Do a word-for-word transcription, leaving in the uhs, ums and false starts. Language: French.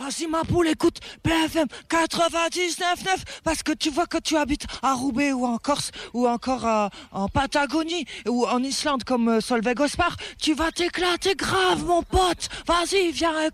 Vas-y, ma poule, écoute B F M quatre-vingt-dix-neuf neuf, parce que tu vois, que tu habites à Roubaix ou en Corse ou encore euh, en Patagonie ou en Islande comme euh, Solveig Ospar, tu vas t'éclater grave, mon pote. Vas-y, viens,